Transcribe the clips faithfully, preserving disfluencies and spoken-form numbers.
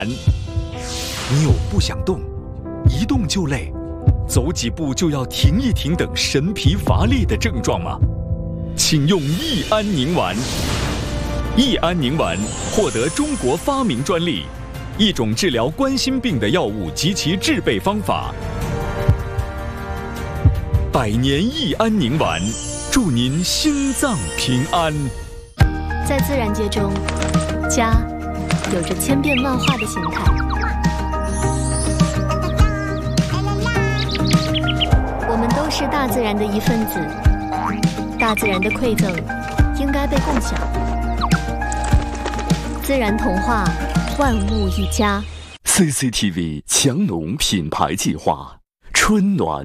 你有不想动，一动就累，走几步就要停一停等神疲乏力的症状吗？请用益安宁丸。益安宁丸获得中国发明专利，一种治疗冠心病的药物及其制备方法。百年益安宁丸，祝您心脏平安。 在自然界中，家有着千变万化的形态。我们都是大自然的一份子，大自然的馈赠应该被共享。自然童话，万物一家。 C C T V 强农品牌计划，春暖。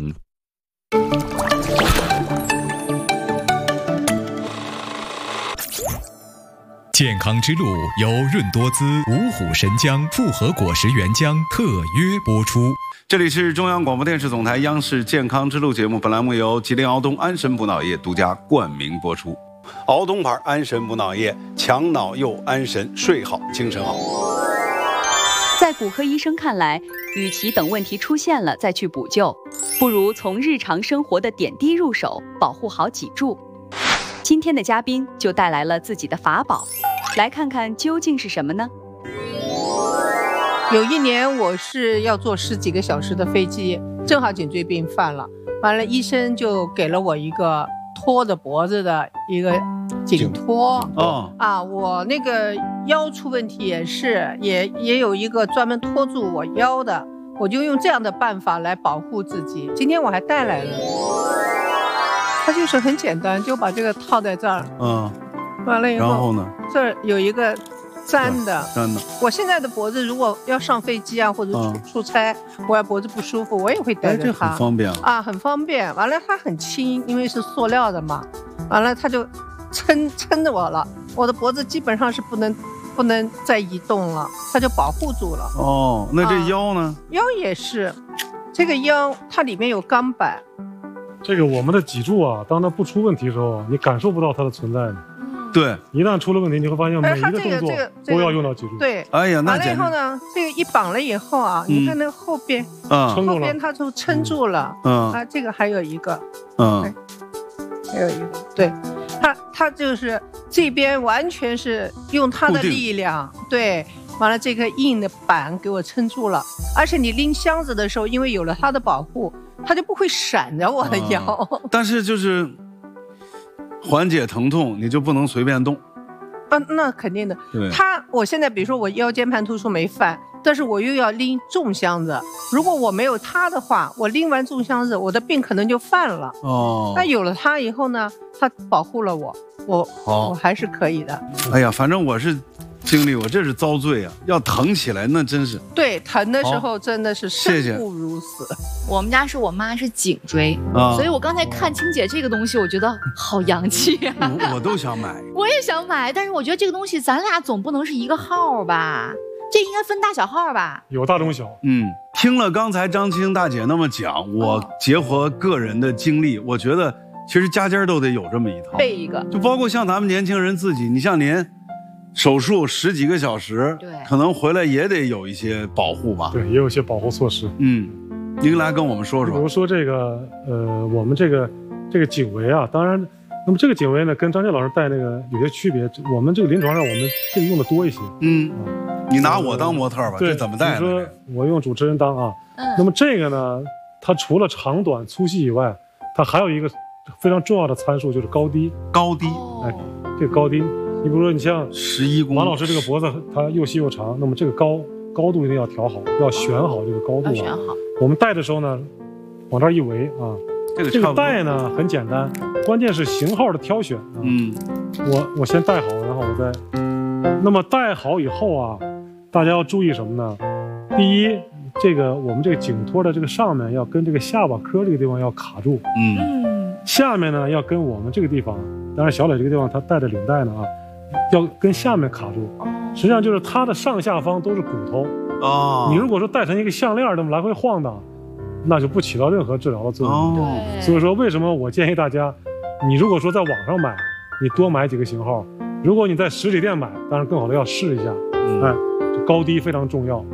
健康之路由润多滋、五虎神姜复合果实原浆特约播出。 这里是中央广播电视总台央视健康之路节目，本栏目由吉林敖东安神补脑液独家冠名播出。敖东牌安神补脑液，强脑又安神，睡好精神好。 在骨科医生看来，与其等问题出现了再去补救，不如从日常生活的点滴入手，保护好脊柱。今天的嘉宾就带来了自己的法宝，来看看究竟是什么呢？ 有一年我是要坐十几个小时的飞机，正好颈椎病犯了，完了医生就给了我一个托着脖子的一个颈托。 哦啊，我那个腰出问题也是，也也有一个专门托住我腰的，我就用这样的办法来保护自己。今天我还带来了，它就是很简单，就把这个套在这儿， 嗯， 完了以后， 然后呢， 这儿有一个粘的， 粘的。 我现在的脖子如果要上飞机啊，或者出、嗯、出差，我要脖子不舒服，我也会带着它， 哎、这很方便啊，很方便。完了，它很轻，因为是塑料的嘛。完了，它就撑撑着我了，我的脖子基本上是不能不能再移动了，它就保护住了。 哦，那这腰呢？ 啊、腰也是，这个腰它里面有钢板。 这个我们的脊柱啊，当它不出问题的时候，你感受不到它的存在的。 对， 一旦出了问题，你会发现每一个动作都要用到脊柱。 对， 哎呀，那完了以后呢，这个一绑了以后啊，嗯、你看那个后边， 嗯， 后边它就撑住了， 嗯啊，这个还有一个， 嗯， 还有一个，对，它它就是这边完全是用它的力量，对，完了这个硬的板给我撑住了，而且你拎箱子的时候，因为有了它的保护，它就不会闪着我的腰。 嗯、但是就是缓解疼痛，你就不能随便动。 啊，那肯定的。它，我现在比如说我腰间盘突出没犯，但是我又要拎重箱子，如果我没有它的话，我拎完重箱子，我的病可能就犯了。 哦。 那有了它以后呢，它保护了我，我我还是可以的。 哎呀，反正我是经历，我这是遭罪啊！要疼起来那真是。 对，疼的时候真的是生不如死。 谢谢我们家是我妈是颈椎、啊，所以我刚才看青姐这个东西，我觉得好洋气啊！ 我, 我都想买， 我也想买，但是我觉得这个东西咱俩总不能是一个号吧？这应该分大小号吧？ 有大中小。 嗯，听了刚才张青大姐那么讲，我结合个人的经历，我觉得其实家家都得有这么一套， 备一个， 就包括像咱们年轻人自己，你像您。手术十几个小时， 对， 可能回来也得有一些保护吧。 对，也有一些保护措施。 嗯，您来跟我们说说。 比如说这个，呃，我们这个这个颈围啊，当然，那么这个颈围呢，跟张健老师戴那个有些区别。我们这个临床上我们这个用的多一些。 嗯，啊、你拿我当模特吧， 对， 这怎么戴呢？ 比如说我用主持人当啊。 嗯。 那么这个呢，它除了长短粗细以外，它还有一个非常重要的参数，就是高低。 高低， 哎，这个高低。你比如说，你像十一公， 王老师这个脖子它又细又长，那么这个高高度一定要调好，要选好这个高度、啊。 要选好。我们戴的时候呢，往这儿一围啊， 这个这个戴呢很简单，关键是型号的挑选啊。 嗯， 我我先戴好，然后我再，那么戴好以后啊，大家要注意什么呢？第一，这个我们这个颈托的这个上面要跟这个下巴颏这个地方要卡住。 嗯， 下面呢要跟我们这个地方，当然小磊这个地方他戴着领带呢啊。要跟下面卡住，实际上就是它的上下方都是骨头哦。 你如果说戴成一个项链这么来回晃荡，那就不起到任何治疗的作用。 哦， 所以说为什么我建议大家，你如果说在网上买，你多买几个型号；如果你在实体店买，当然更好的要试一下。 嗯、 哎，高低非常重要。